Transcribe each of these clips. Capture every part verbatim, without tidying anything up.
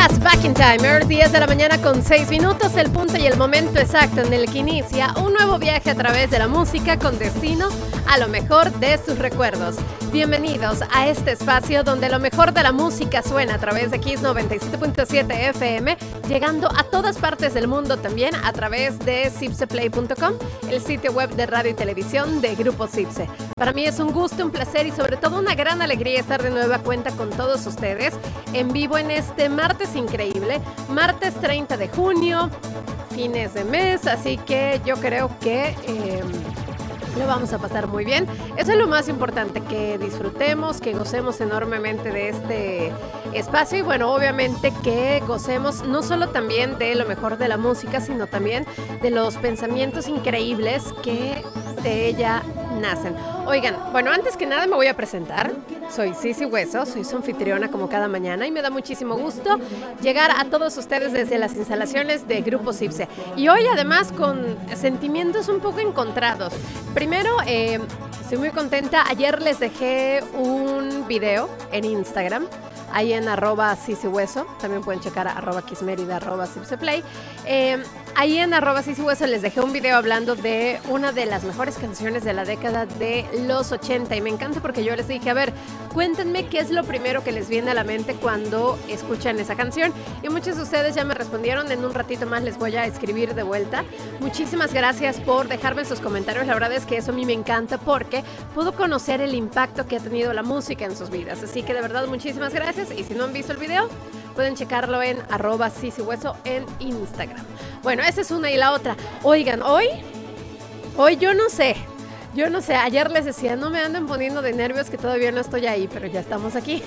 Días, Back in Time, Earth, diez de la mañana con seis minutos, el punto y el momento exacto en el que inicia un nuevo viaje a través de la música con destino a lo mejor de sus recuerdos. Bienvenidos a este espacio donde lo mejor de la música suena a través de Kiss noventa y siete punto siete F M, llegando a todas partes del mundo también a través de Cipse Play punto com, el sitio web de radio y televisión de Grupo Cipse. Para mí es un gusto, un placer y sobre todo una gran alegría estar de nueva cuenta con todos ustedes en vivo en este martes increíble, martes treinta de junio, fines de mes, así que yo creo que eh, lo vamos a pasar muy bien. Eso es lo más importante, que disfrutemos, que gocemos enormemente de este espacio y bueno, obviamente que gocemos no solo también de lo mejor de la música, sino también de los pensamientos increíbles que de ella nacen. Oigan, bueno, antes que nada me voy a presentar. Soy Sisi Hueso, soy su anfitriona como cada mañana y me da muchísimo gusto llegar a todos ustedes desde las instalaciones de Grupo Cipse. Y hoy además con sentimientos un poco encontrados. Primero, eh, estoy muy contenta. Ayer les dejé un video en Instagram, ahí en arroba Sisi Hueso. También pueden checar a arroba Kismerida, arroba Cipseplay. Eh, ahí en arroba Sisi Hueso les dejé un video hablando de una de las mejores canciones de la década de los ochenta. Y me encanta porque yo les dije, a ver, cuéntenme qué es lo primero que les viene a la mente cuando escuchan esa canción. Y muchos de ustedes ya me respondieron. En un ratito más les voy a escribir de vuelta. Muchísimas gracias por dejarme sus comentarios. La verdad es que eso a mí me encanta porque puedo conocer el impacto que ha tenido la música en sus vidas. Así que de verdad, muchísimas gracias. Y si no han visto el video, pueden checarlo en arroba Sisi Hueso en Instagram. Bueno, esa es una y la otra. Oigan, hoy, hoy yo no sé, yo no sé, ayer les decía, no me anden poniendo de nervios que todavía no estoy ahí, pero ya estamos aquí.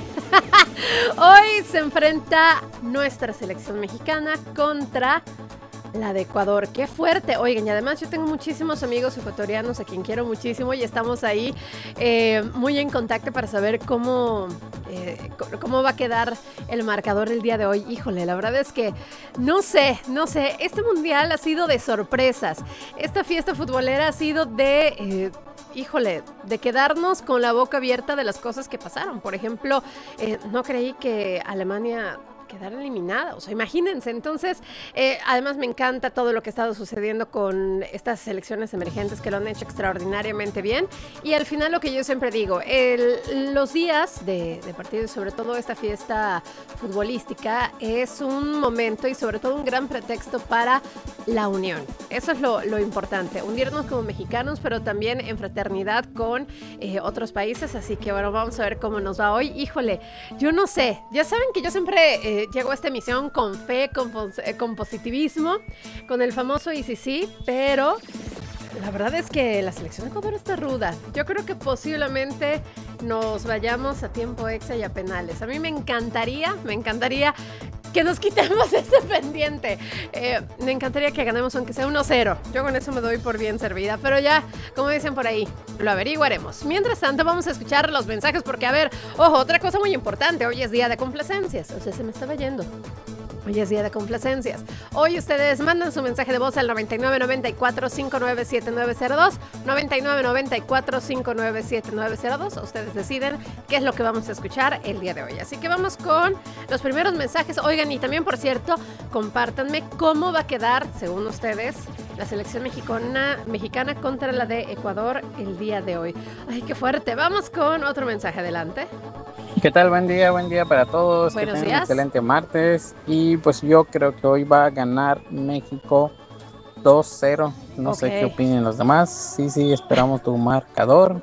Hoy se enfrenta nuestra selección mexicana contra la de Ecuador. ¡Qué fuerte! Oigan, y además yo tengo muchísimos amigos ecuatorianos a quien quiero muchísimo y estamos ahí eh, muy en contacto para saber cómo, eh, cómo va a quedar el marcador el día de hoy. Híjole, la verdad es que no sé, no sé. Este mundial ha sido de sorpresas. Esta fiesta futbolera ha sido de... Eh, híjole, de quedarnos con la boca abierta de las cosas que pasaron. Por ejemplo, eh, no creí que Alemania quedar eliminada, o sea, imagínense. Entonces, eh, además me encanta todo lo que ha estado sucediendo con estas selecciones emergentes que lo han hecho extraordinariamente bien. Y al final lo que yo siempre digo, el, los días de, de partido y sobre todo esta fiesta futbolística es un momento y sobre todo un gran pretexto para la unión. Eso es lo, lo importante, unirnos como mexicanos, pero también en fraternidad con eh, otros países. Así que bueno, vamos a ver cómo nos va hoy. Híjole, yo no sé, ya saben que yo siempre... Eh, Llego a esta emisión con fe, con, con positivismo, con el famoso y sí, sí, pero la verdad es que la selección de Ecuador está ruda. Yo creo que posiblemente nos vayamos a tiempo extra y a penales. A mí me encantaría, me encantaría que nos quitemos ese pendiente. Eh, me encantaría que ganemos aunque sea uno cero. Yo con eso me doy por bien servida. Pero ya, como dicen por ahí, lo averiguaremos. Mientras tanto, vamos a escuchar los mensajes porque, a ver, ojo, otra cosa muy importante. Hoy es día de complacencias. O sea, se me estaba yendo. Hoy es día de complacencias. Hoy ustedes mandan su mensaje de voz al noventa y nueve noventa y cuatro cincuenta y nueve setenta y nueve cero dos, noventa y nueve noventa y cuatro cincuenta y nueve setenta y nueve cero dos. Ustedes deciden qué es lo que vamos a escuchar el día de hoy. Así que vamos con los primeros mensajes. Oigan, y también, por cierto, compártanme cómo va a quedar, según ustedes, la selección mexicana, mexicana contra la de Ecuador el día de hoy. Ay, qué fuerte. Vamos con otro mensaje. Adelante. ¿Qué tal? Buen día, buen día para todos. Buenos que tengan días. Un excelente martes. Y pues yo creo que hoy va a ganar México dos cero. No Ok. sé qué opinen los demás. Sí, sí, esperamos tu marcador.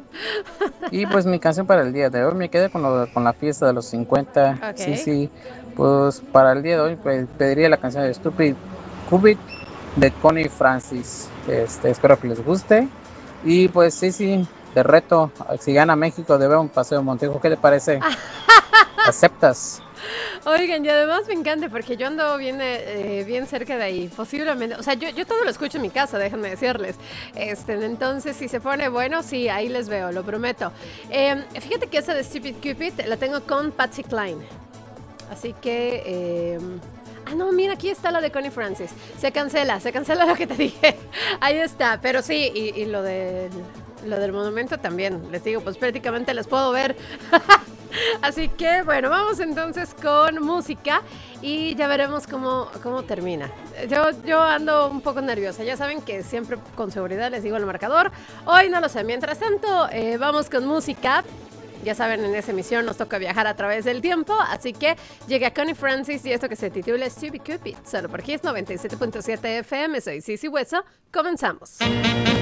Y pues mi canción para el día de hoy, me quedé con, lo, con la fiesta de los cincuenta. Ok. Sí, sí. Pues para el día de hoy pues, pediría la canción de Stupid Cupid de Connie Francis. Este, espero que les guste. Y pues sí, sí. De reto, si gana México, debe un paseo en Montejo. ¿Qué te parece? ¿Aceptas? Oigan, y además me encanta porque yo ando bien, eh, bien cerca de ahí, posiblemente. O sea, yo, yo todo lo escucho en mi casa, déjenme decirles. Este, entonces, si se pone bueno, sí, ahí les veo, lo prometo. Eh, fíjate que esa de Stupid Cupid la tengo con Patsy Cline. Así que... Eh, Ah, no, mira, aquí está la de Connie Francis. Se cancela, se cancela lo que te dije. Ahí está, pero sí, y, y lo, de, lo del monumento también. Les digo, pues prácticamente les puedo ver Así que bueno, vamos entonces con música y ya veremos cómo, cómo termina. Yo, yo ando un poco nerviosa, ya saben que siempre con seguridad les digo el marcador. Hoy no lo sé, mientras tanto eh, vamos con música. Ya saben, en esa emisión nos toca viajar a través del tiempo, así que llega Connie Francis y esto que se titula Stupid Cupid, solo por Kiss noventa y siete punto siete F M. Soy Sisi Hueso, comenzamos.